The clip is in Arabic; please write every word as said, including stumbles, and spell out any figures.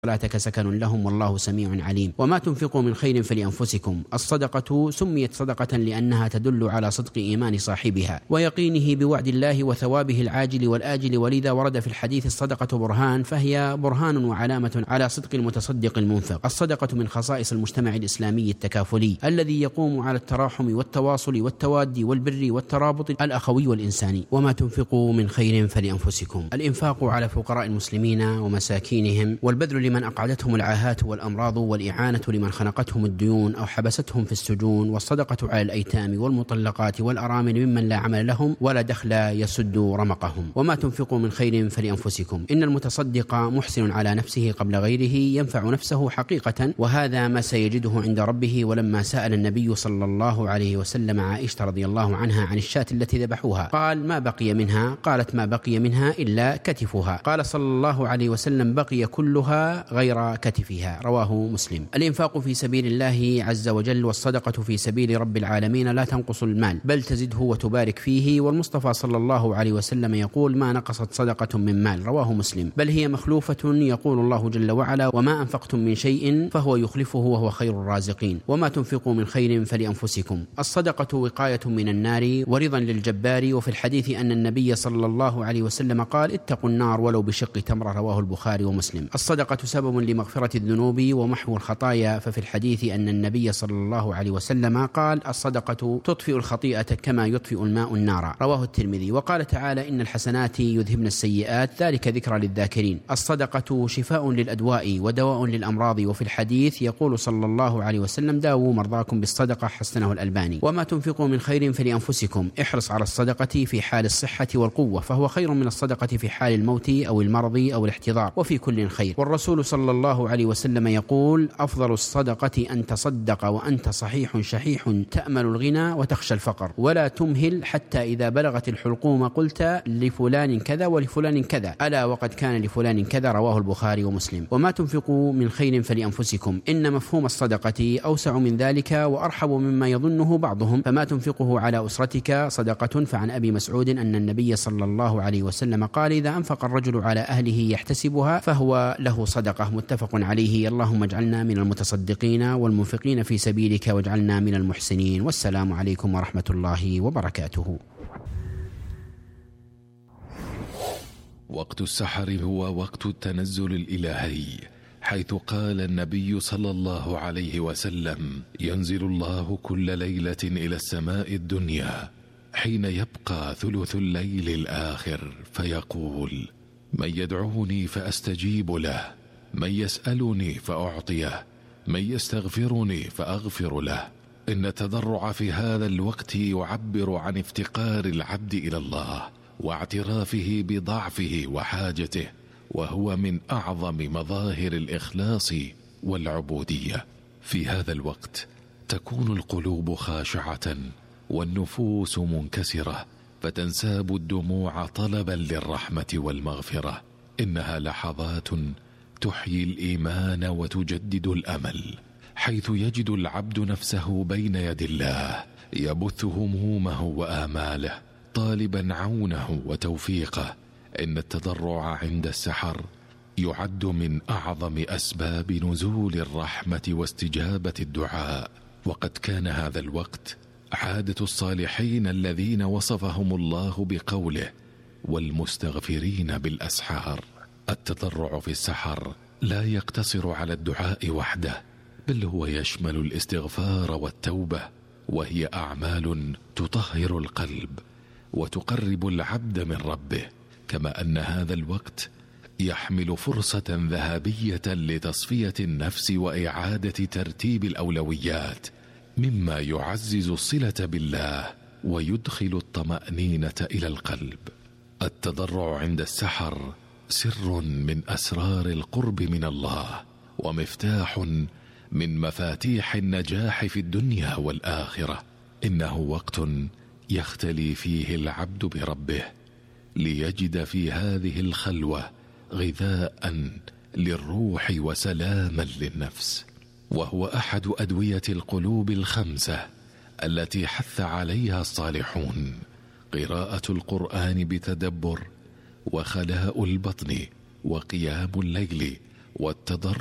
صلاتك سكن لهم والله سميع عليم. وما تنفقوا من خير فلأنفسكم. الصدقة سميت صدقة لأنها تدل على صدق إيمان صاحبها ويقينه بوعد الله وثوابه العاجل والآجل، ولذا ورد في الحديث الصدقة برهان، فهي برهان وعلامة على صدق المتصدق المنفق. الصدقة من خصائص المجتمع الإسلامي التكافلي الذي يقوم على التراحم والتواصل والتوادي والبر والترابط الأخوي والإنساني. وما تنفقوا من خير فلأنفسكم. الإنفاق على فقراء المسلمين ومساكينهم، والبذل لمن أقعدتهم العاهات والأمراض، والإعانة لمن خنقتهم الديون أو حبستهم في السجون، والصدقة على الأيتام والمطلقات والأرامل ممن لا عمل لهم ولا دخل يسد رمقهم. وما تنفقوا من خير فلأنفسكم. إن المتصدق محسن على نفسه قبل غيره ينفع نفسه حقيقة، وهذا ما سيجده عند ربه. ولما سأل النبي صلى الله عليه وسلم عائشة رضي الله عنها عن الشاة التي ذبحوها قال: ما بقي منها؟ قالت: ما بقي منها إلا كتفها. قال صلى الله عليه وسلم: بقي كلها غير كتفها. رواه مسلم. الإنفاق في سبيل الله عز وجل والصدقة في سبيل رب العالمين لا تنقص المال بل تزده وتبارك فيه. والمصطفى صلى الله عليه وسلم يقول: ما نقصت صدقة من مال. رواه مسلم. بل هي مخلوفة. يقول الله جل وعلا: وما أنفقتم من شيء فهو يخلفه وهو خير الرازقين. وما تنفقوا من خير فلأنفسكم. الصدقة وقاية من النار ورضا للجبار. وفي الحديث أن النبي صلى الله عليه وسلم قال: اتقوا النار ولو بشق تمرة. رواه البخاري ومسلم. الصدقة سبب لمغفرة الذنوب ومحو الخطايا. ففي الحديث أن النبي صلى الله عليه وسلم قال: الصدقة تطفئ الخطيئة كما يطفئ الماء النار. رواه الترمذي. وقال تعالى: إن الحسنات يذهبن السيئات ذلك ذكرى للذاكرين. الصدقة شفاء للأدواء ودواء للأمراض. وفي الحديث يقول صلى الله عليه وسلم: داووا مرضاكم بالصدقة. حسنه الألباني. وما تنفقوا من خير فلأنفسكم. احرص على الصدقة في حال الصحة والقوة، فهو خير من الصدقة في حال الموت أو المرض أو الاحتضار، وفي كل خير. والرسول صلى الله عليه وسلم يقول: أفضل الصدقة أن تصدق وأنت صحيح شحيح تأمل الغنى وتخشى الفقر، ولا تمهل حتى إذا بلغت الحلقوم قلت لفلان كذا ولفلان كذا، ألا وقد كان لفلان كذا. رواه البخاري ومسلم. وما تنفقوا من خير فلأنفسكم. إن مفهوم الصدقة أوسع من ذلك وأرحب مما يظنه بعضهم. فما تنفقه على أسرتك صدقة. فعن أبي مسعود أن النبي صلى الله عليه وسلم قال: إذا أنفق الرجل على أهله يحتسبها فهو له صدقة. متفق عليه. اللهم اجعلنا من المتصدقين والمنفقين في سبيلك واجعلنا من المحسنين. والسلام عليكم ورحمة الله وبركاته. وقت السحر هو وقت التنزل الإلهي، حيث قال النبي صلى الله عليه وسلم: ينزل الله كل ليلة إلى السماء الدنيا حين يبقى ثلث الليل الآخر فيقول: من يدعوني فأستجيب له، من يسألني فأعطيه، من يستغفرني فأغفر له. إن التضرع في هذا الوقت يعبر عن افتقار العبد إلى الله واعترافه بضعفه وحاجته، وهو من أعظم مظاهر الإخلاص والعبودية. في هذا الوقت تكون القلوب خاشعة والنفوس منكسرة، فتنساب الدموع طلبا للرحمة والمغفرة. إنها لحظات تحيي الإيمان وتجدد الأمل، حيث يجد العبد نفسه بين يدي الله يبث همومه وآماله طالبا عونه وتوفيقه. إن التضرع عند السحر يعد من أعظم أسباب نزول الرحمة واستجابة الدعاء. وقد كان هذا الوقت عادة الصالحين الذين وصفهم الله بقوله: والمستغفرين بالأسحار. التضرع في السحر لا يقتصر على الدعاء وحده، بل هو يشمل الاستغفار والتوبة، وهي أعمال تطهر القلب وتقرب العبد من ربه. كما أن هذا الوقت يحمل فرصة ذهبية لتصفية النفس وإعادة ترتيب الأولويات، مما يعزز الصلة بالله ويدخل الطمأنينة إلى القلب. التضرع عند السحر سر من أسرار القرب من الله، ومفتاح من مفاتيح النجاح في الدنيا والآخرة. إنه وقت يختلي فيه العبد بربه ليجد في هذه الخلوة غذاء للروح وسلاما للنفس، وهو أحد أدوية القلوب الخمسة التي حث عليها الصالحون: قراءة القرآن بتدبر، وخلاء البطن، وقيام الليل، والتضرع